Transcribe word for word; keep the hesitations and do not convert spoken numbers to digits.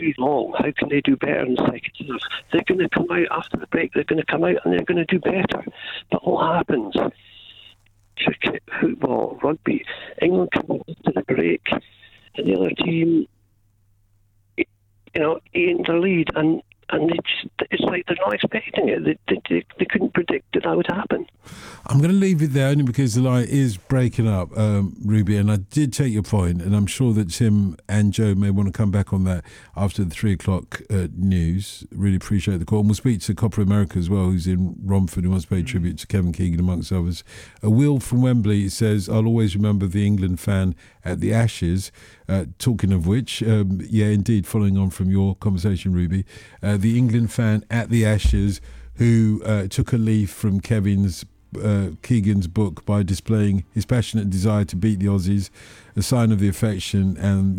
three long. How can they do better in the second half? They're going to come out after the break. They're going to come out and they're going to do better. But what happens? Cricket, football, rugby. England come into the break, and the other team, you know, in the lead, and and they just, it's like they're not expecting it. They, they, they, they couldn't predict that that would happen. I'm going to leave it there only because the line is breaking up, um, Ruby, and I did take your point, and I'm sure that Tim and Joe may want to come back on that after the three o'clock uh, news. Really appreciate the call. And we'll speak to Copper America as well, who's in Romford, who wants to pay tribute to Kevin Keegan, amongst others. Uh, Will from Wembley says, I'll always remember the England fan at the Ashes. Uh, talking of which, um, yeah, indeed, following on from your conversation, Ruby, uh, the England fan at the Ashes who uh, took a leaf from Kevin's Uh, Keegan's book by displaying his passionate desire to beat the Aussies, a sign of the affection and